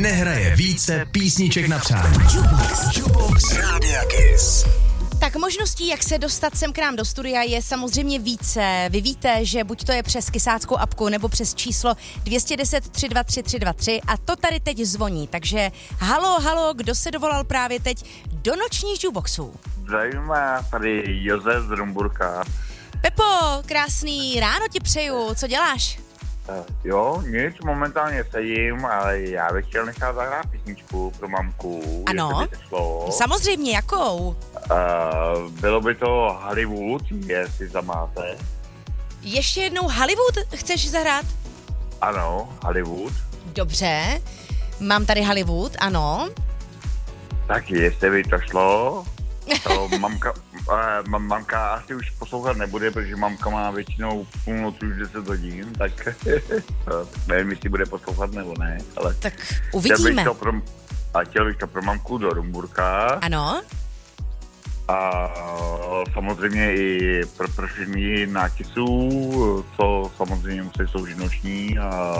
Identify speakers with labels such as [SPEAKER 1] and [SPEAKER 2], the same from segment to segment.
[SPEAKER 1] nehraje více písniček na přání. Jukebox Rádia Kiss.
[SPEAKER 2] Tak možností, jak se dostat sem k nám do studia, je samozřejmě více. Vy víte, že buď to je přes kysáckou apku, nebo přes číslo 210 323 323 a to tady teď zvoní. Takže halo, kdo se dovolal právě teď do nočních jukeboxů?
[SPEAKER 3] Zdravím vás, tady Josef z Rumburka.
[SPEAKER 2] Pepo, krásný ráno ti přeju, co děláš?
[SPEAKER 3] Jo, nic, momentálně sedím, ale já bych chtěl nechat zahrát písničku pro mamku.
[SPEAKER 2] Ano, samozřejmě, jakou?
[SPEAKER 3] Bylo by to Hollywood, jestli zamáte.
[SPEAKER 2] Ještě jednou Hollywood chceš zahrát?
[SPEAKER 3] Ano, Hollywood.
[SPEAKER 2] Dobře, mám tady Hollywood, ano.
[SPEAKER 3] Tak jestli by to šlo, to mamka asi už poslouchat nebude, protože mamka má většinou půlnoci už 10 hodin, tak nevím, jestli bude poslouchat nebo ne, ale
[SPEAKER 2] tak uvidíme.
[SPEAKER 3] Chtěl bych to pro mamku do Rumburka.
[SPEAKER 2] Ano.
[SPEAKER 3] A samozřejmě i pro všechny na Kissu, co samozřejmě musí sloužit noční a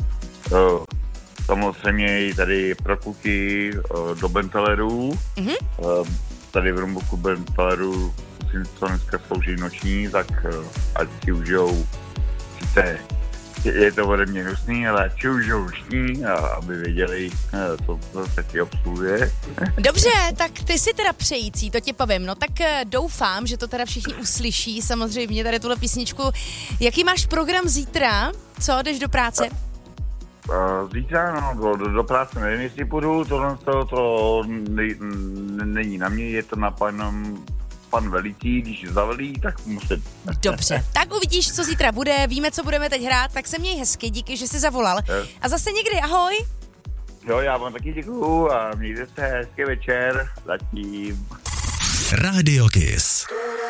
[SPEAKER 3] samozřejmě i tady pro kluky do Bentelerů. Tady v Rumburku Benteleru, co dneska slouží noční, tak ať si užijou, sice je to ode mě hnusný, ale ať si užijou noční, aby věděli, co to taky obsluhuje.
[SPEAKER 2] Dobře, tak ty si teda přející, to ti povím, no tak doufám, že to teda všichni uslyší, samozřejmě tady tuhle písničku. Jaký máš program zítra? Co, jdeš do práce?
[SPEAKER 3] Zítra, no, do práce nevím, jestli půjdu, to není na mě, je to na pan velití, když zavelí, tak musím.
[SPEAKER 2] Dobře, tak uvidíš, co zítra bude, víme, co budeme teď hrát, tak se měj hezky, díky, že jsi zavolal. A zase někdy, ahoj.
[SPEAKER 3] Jo, já vám taky děkuju a mějte se hezký večer, zatím.
[SPEAKER 1] Rádio Kiss.